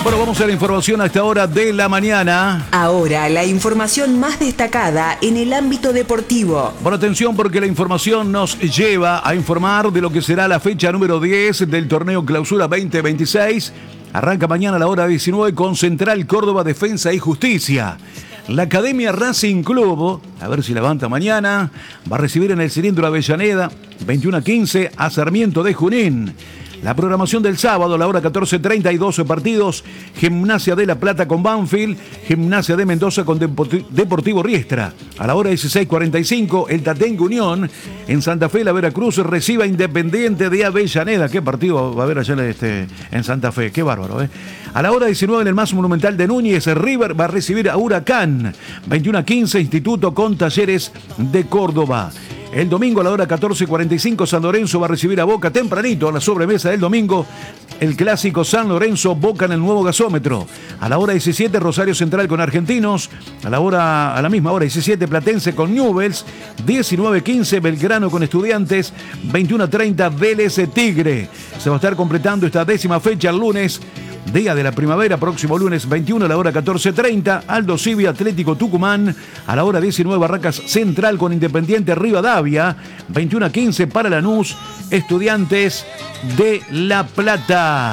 Bueno, vamos a la información a esta hora de la mañana. Ahora, la información más destacada en el ámbito deportivo. Bueno, atención porque la información nos lleva a informar de lo que será la fecha número 10 del torneo Clausura 2026. Arranca mañana a la hora 19 con Central Córdoba Defensa y Justicia. La Academia Racing Club, a ver si levanta mañana, va a recibir en el Cilindro Avellaneda 21:15 a Sarmiento de Junín. La programación del sábado a la hora 14:30 y 12 partidos. Gimnasia de La Plata con Banfield, Gimnasia de Mendoza con Deportivo Riestra. A la hora 16:45 el Tatengue Unión en Santa Fe, la Veracruz recibe a Independiente de Avellaneda. ¿Qué partido va a haber allá en Santa Fe? Qué bárbaro, ¿eh? A la hora 19 en el más monumental de Núñez, River va a recibir a Huracán. 21:15 Instituto con Talleres de Córdoba. El domingo a la hora 14:45 San Lorenzo va a recibir a Boca tempranito a la sobremesa del domingo. El clásico San Lorenzo-Boca en el nuevo gasómetro. A la hora 17 Rosario Central con Argentinos. A la misma hora 17 Platense con Newell's. 19:15 Belgrano con Estudiantes. 21:30 Vélez Tigre. Se va a estar completando esta 10ª fecha el lunes. Día de la primavera, próximo lunes 21 a la hora 14:30, Aldo Civi Atlético Tucumán, a la hora 19 Barracas Central con Independiente Rivadavia, 21:15 para Lanús, Estudiantes de La Plata.